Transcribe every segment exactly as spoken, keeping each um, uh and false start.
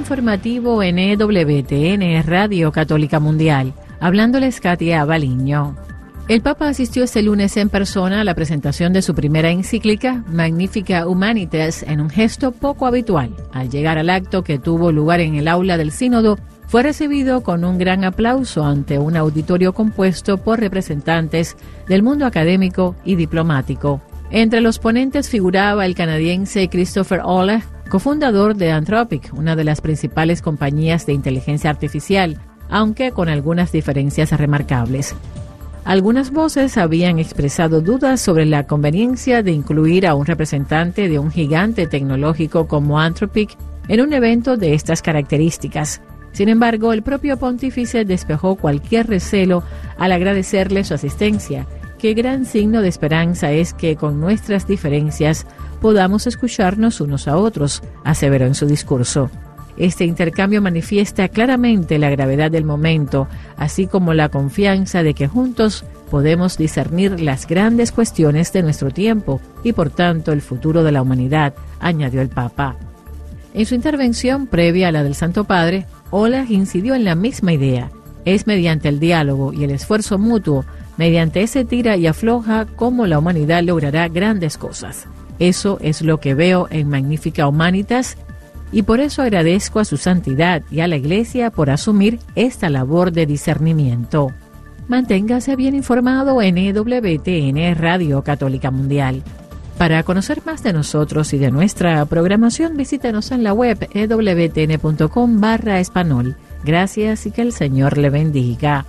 informativo en E W T N Radio Católica Mundial. Hablándoles Katia Baliño. El Papa asistió este lunes en persona a la presentación de su primera encíclica, Magnificat Humanitas, en un gesto poco habitual. Al llegar al acto que tuvo lugar en el aula del Sínodo, fue recibido con un gran aplauso ante un auditorio compuesto por representantes del mundo académico y diplomático. Entre los ponentes figuraba el canadiense Christopher Olah, cofundador de Anthropic, una de las principales compañías de inteligencia artificial, aunque con algunas diferencias remarcables. Algunas voces habían expresado dudas sobre la conveniencia de incluir a un representante de un gigante tecnológico como Anthropic en un evento de estas características. Sin embargo, el propio pontífice despejó cualquier recelo al agradecerle su asistencia. Qué gran signo de esperanza es que con nuestras diferencias podamos escucharnos unos a otros, aseveró en su discurso. Este intercambio manifiesta claramente la gravedad del momento, así como la confianza de que juntos podemos discernir las grandes cuestiones de nuestro tiempo y, por tanto, el futuro de la humanidad, añadió el Papa. En su intervención previa a la del Santo Padre, Olah incidió en la misma idea. Es mediante el diálogo y el esfuerzo mutuo, mediante ese tira y afloja, como la humanidad logrará grandes cosas. Eso es lo que veo en Magnificat Humanitas, y por eso agradezco a su santidad y a la Iglesia por asumir esta labor de discernimiento. Manténgase bien informado en E W T N Radio Católica Mundial. Para conocer más de nosotros y de nuestra programación, visítenos en la web e w t n punto com barra español. Gracias y que el Señor le bendiga.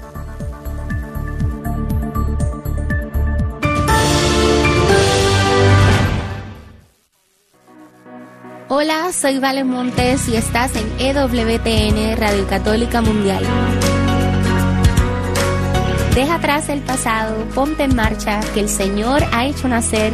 Hola, soy Vale Montes y estás en E W T N Radio Católica Mundial. Deja atrás el pasado, ponte en marcha, que el Señor ha hecho nacer